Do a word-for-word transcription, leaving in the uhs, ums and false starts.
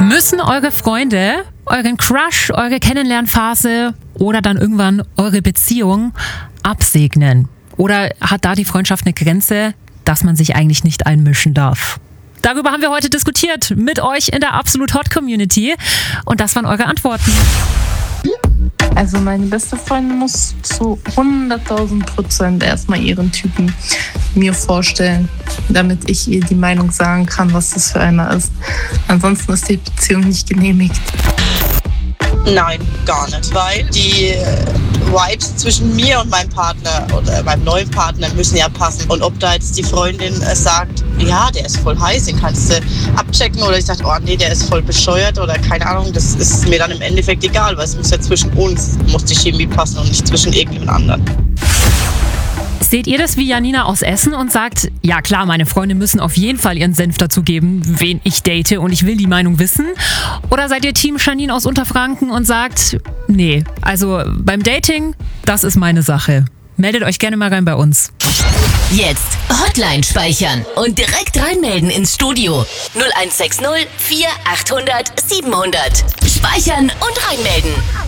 Müssen eure Freunde euren Crush, eure Kennenlernphase oder dann irgendwann eure Beziehung absegnen? Oder hat da die Freundschaft eine Grenze, dass man sich eigentlich nicht einmischen darf? Darüber haben wir heute diskutiert mit euch in der Absolut Hot Community. Und das waren eure Antworten. Also meine beste Freundin muss zu hunderttausend Prozent erstmal ihren Typen mir vorstellen, damit ich ihr die Meinung sagen kann, was das für einer ist. Ansonsten ist die Beziehung nicht genehmigt. Nein, gar nicht, weil die Vibes zwischen mir und meinem Partner oder meinem neuen Partner müssen ja passen. Und ob da jetzt die Freundin sagt, ja, der ist voll heiß, den kannst du abchecken, oder ich sage, oh nee, der ist voll bescheuert oder keine Ahnung, das ist mir dann im Endeffekt egal, weil es muss ja zwischen uns, muss die Chemie passen und nicht zwischen irgendjemand anderem. Seht ihr das wie Janina aus Essen und sagt, ja klar, meine Freunde müssen auf jeden Fall ihren Senf dazu geben, wen ich date, und ich will die Meinung wissen? Oder seid ihr Team Janine aus Unterfranken und sagt, nee, also beim Dating, das ist meine Sache. Meldet euch gerne mal rein bei uns. Jetzt Hotline speichern und direkt reinmelden ins Studio. null eins sechs null vier achthundert siebenhundert. Speichern und reinmelden.